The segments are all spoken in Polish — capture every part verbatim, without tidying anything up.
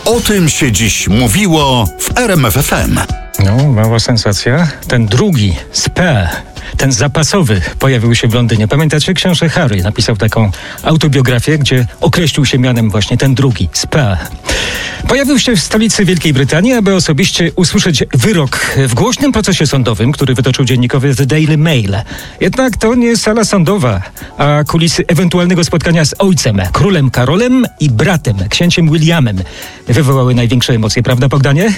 O tym się dziś mówiło w R M F F M. No, mała sensacja. Ten drugi, Spare, ten zapasowy, pojawił się w Londynie. Pamiętacie? Książę Harry napisał taką autobiografię, gdzie określił się mianem właśnie ten drugi, Spare. Pojawił się w stolicy Wielkiej Brytanii, aby osobiście usłyszeć wyrok w głośnym procesie sądowym, który wytoczył dziennikowie The Daily Mail. Jednak to nie sala sądowa, a kulisy ewentualnego spotkania z ojcem, królem Karolem i bratem, księciem Williamem, wywołały największe emocje, prawda, Bogdanie?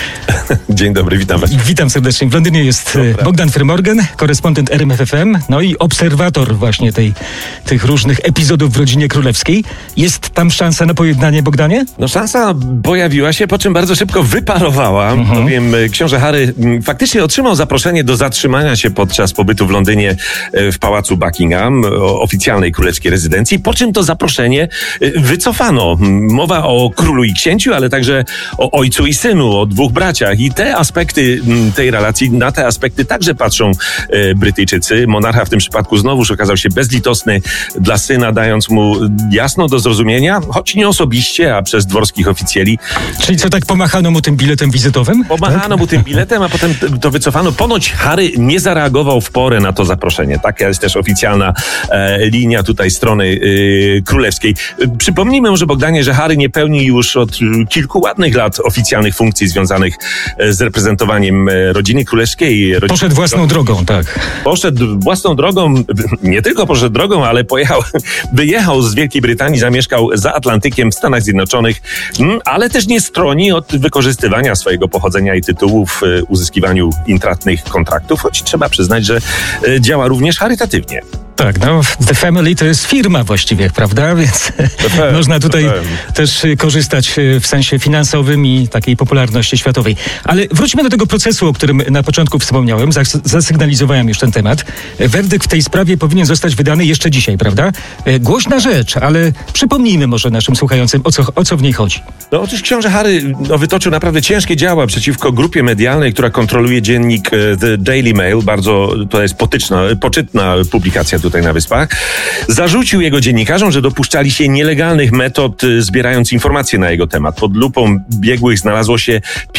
Dzień dobry, witam was. Witam serdecznie. W Londynie jest Dobra. Bogdan Frymorgan, korespondent R M F F M, no i obserwator właśnie tej, tych różnych epizodów w rodzinie królewskiej. Jest tam szansa na pojednanie, Bogdanie? No szansa pojawiła się, po czym bardzo szybko wyparowała. Mhm. Bowiem książę Harry faktycznie otrzymał zaproszenie do zatrzymania się podczas pobytu w Londynie w pałacu Buckingham, oficjalnej królewskiej rezydencji, po czym to zaproszenie wycofano. Mowa o królu i księciu, ale także o ojcu i synu, o dwóch braciach. I te aspekty tej relacji, na te aspekty także patrzą Brytyjczycy. Monarcha w tym przypadku znowuż okazał się bezlitosny dla syna, dając mu jasno do zrozumienia, choć nie osobiście, a przez dworskich oficjeli. Czyli co, tak pomachano mu tym biletem wizytowym? Pomachano tak? mu tym biletem, a potem to wycofano. Ponoć Harry nie zareagował w porę na to zaproszenie. Taka jest też oficjalna e, linia tutaj strony e, królewskiej. E, przypomnijmy może, Bogdanie, że Harry nie pełni już od kilku ładnych lat oficjalnych funkcji związanych e, z reprezentowaniem e, rodziny królewskiej. Rodziny poszedł własną drogą, tak. Poszedł własną drogą, nie tylko poszedł drogą, ale pojechał, wyjechał z Wielkiej Brytanii, zamieszkał za Atlantykiem w Stanach Zjednoczonych, ale też nie stroni od wykorzystywania swojego pochodzenia i tytułów w uzyskiwaniu intratnych kontraktów, choć trzeba przyznać, że działa również charytatywnie. Tak, no The Family to jest firma właściwie, prawda? Więc można tutaj też korzystać w sensie finansowym i takiej popularności światowej. Ale wróćmy do tego procesu, o którym na początku wspomniałem. Zasygnalizowałem już ten temat. Werdykt w tej sprawie powinien zostać wydany jeszcze dzisiaj, prawda? Głośna rzecz, ale przypomnijmy może naszym słuchającym, o co, o co w niej chodzi. No otóż książę Harry no, wytoczył naprawdę ciężkie działa przeciwko grupie medialnej, która kontroluje dziennik The Daily Mail. Bardzo to jest potyczna, poczytna publikacja tutaj na Wyspach. Zarzucił jego dziennikarzom, że dopuszczali się nielegalnych metod, zbierając informacje na jego temat. Pod lupą biegłych znalazło się